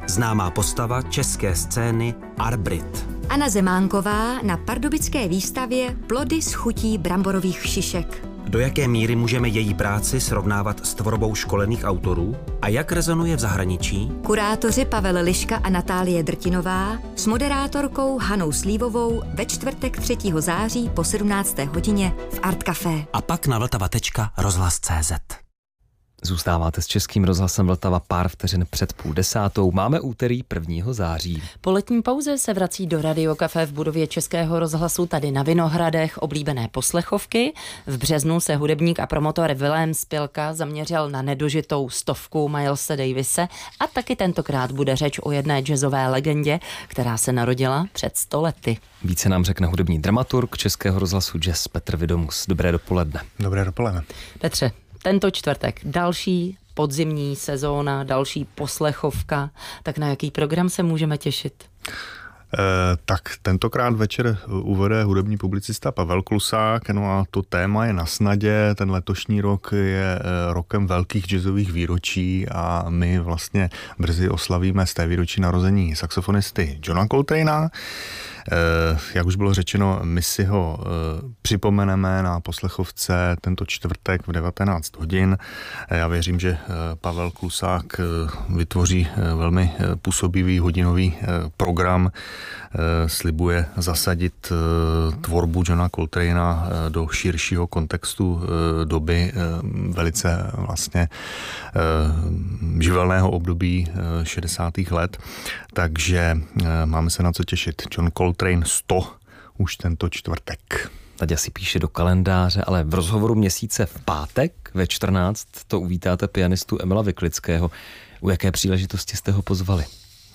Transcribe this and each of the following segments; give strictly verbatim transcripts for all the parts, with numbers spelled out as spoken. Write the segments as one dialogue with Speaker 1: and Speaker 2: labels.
Speaker 1: známá postava české scény Arbrit.
Speaker 2: Anna Zemánková na pardubické výstavě Plody z chutí bramborových šišek.
Speaker 1: Do jaké míry můžeme její práci srovnávat s tvorbou školených autorů a jak rezonuje v zahraničí?
Speaker 2: Kurátoři Pavel Liška a Natálie Drtinová s moderátorkou Hanou Slívovou ve čtvrtek třetího září po sedmnácté hodině v Art Café.
Speaker 1: A pak na vltava tečka rozhlas tečka cé zet.
Speaker 3: Zůstáváte s Českým rozhlasem Vltava pár vteřin před půl desátou. Máme úterý prvního září.
Speaker 4: Po letní pauze se vrací do Radio Café v budově Českého rozhlasu tady na Vinohradech oblíbené poslechovky. V březnu se hudebník a promotor Vilém Spilka zaměřil na nedožitou stovku Milese Davise a taky tentokrát bude řeč o jedné jazzové legendě, která se narodila před sto lety.
Speaker 3: Více nám řekne hudební dramaturg Českého rozhlasu Jazz Petr Vidomus. Dobré dopoledne.
Speaker 5: Dobré dopoledne.
Speaker 4: Petře, tento čtvrtek další podzimní sezóna, další poslechovka. Tak na jaký program se můžeme těšit?
Speaker 5: Eh, tak tentokrát večer uvede hudební publicista Pavel Klusák, no a to téma je na snadě. Ten letošní rok je rokem velkých jazzových výročí a my vlastně brzy oslavíme z té výročí narození saxofonisty Johna Coltrane'a. Eh, jak už bylo řečeno, my si ho eh, připomeneme na poslechovce tento čtvrtek v devatenáct hodin. Eh, já věřím, že eh, Pavel Klusák eh, vytvoří eh, velmi eh, působivý hodinový eh, program. Eh, slibuje zasadit eh, tvorbu Johna Coltrane'a eh, do širšího kontextu eh, doby eh, velice vlastně eh, živelného období eh, šedesátých let. Takže eh, máme se na co těšit. John Coltrane sto už tento čtvrtek.
Speaker 3: Naďa si píše do kalendáře, ale v rozhovoru měsíce v pátek ve čtrnáct to uvítáte pianistu Emila Vyklického. U jaké příležitosti jste ho pozvali?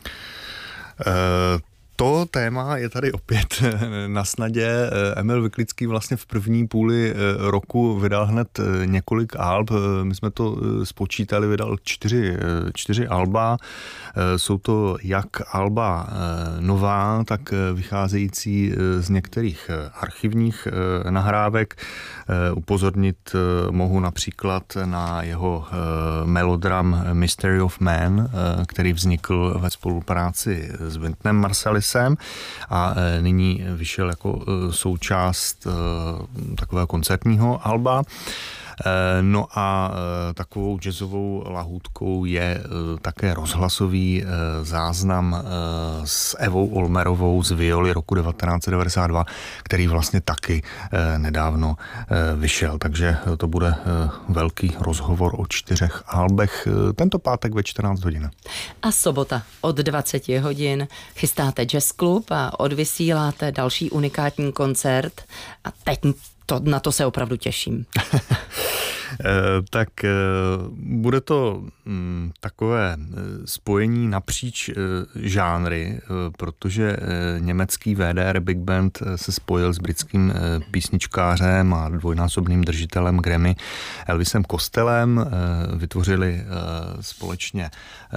Speaker 5: Uh, To téma je tady opět na snadě. Emil Vyklický vlastně v první půli roku vydal hned několik alb. My jsme to spočítali, vydal čtyři, čtyři alba. Jsou to jak alba nová, tak vycházející z některých archivních nahrávek. Upozornit mohu například na jeho melodram Mystery of Man, který vznikl ve spolupráci s Wyntonem Marsalisem a nyní vyšel jako součást takového koncertního alba. No a takovou jazzovou lahůdkou je také rozhlasový záznam s Evou Olmerovou z violy roku devatenáct set devadesát dva, který vlastně taky nedávno vyšel. Takže to bude velký rozhovor o čtyřech albech tento pátek ve čtrnáct hodin.
Speaker 4: A sobota od dvacet hodin chystáte Jazz Club a odvysíláte další unikátní koncert a teď to, na to se opravdu těším.
Speaker 5: Tak bude to takové spojení napříč žánry, protože německý V D R Big Band se spojil s britským písničkářem a dvojnásobným držitelem Grammy Elvisem Costellem. Vytvořili společně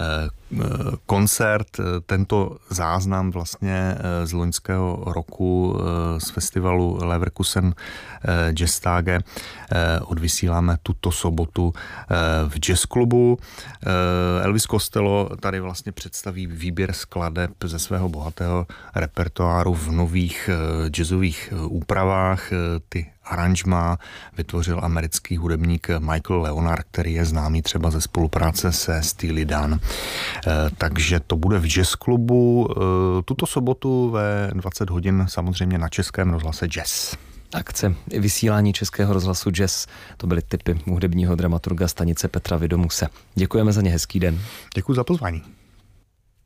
Speaker 5: koncert. Tento záznam vlastně z loňského roku z festivalu Leverkusen Jazztage odvysíláme tuto sobotu v Jazz Clubu. Elvis Costello tady vlastně představí výběr skladeb ze svého bohatého repertoáru v nových jazzových úpravách. Ty aranžma vytvořil americký hudebník Michael Leonard, který je známý třeba ze spolupráce se Steely Dan. Takže to bude v Jazz Clubu tuto sobotu ve dvacet hodin samozřejmě na Českém rozhlase Jazz.
Speaker 3: Akce vysílání Českého rozhlasu Jazz, to byly tipy hudebního dramaturga stanice Petra Vidomuse. Děkujeme za ně, hezký den.
Speaker 5: Děkuji za pozvání.